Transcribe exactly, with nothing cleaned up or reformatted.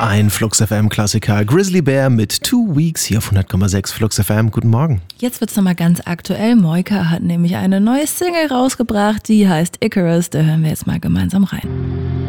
ein Flux F M-Klassiker. Grizzly Bear mit Two Weeks hier auf hundert Komma sechs Flux F M. Guten Morgen. Jetzt wird's nochmal ganz aktuell. Moika hat nämlich eine neue Single rausgebracht, die heißt Icarus. Da hören wir jetzt mal gemeinsam rein.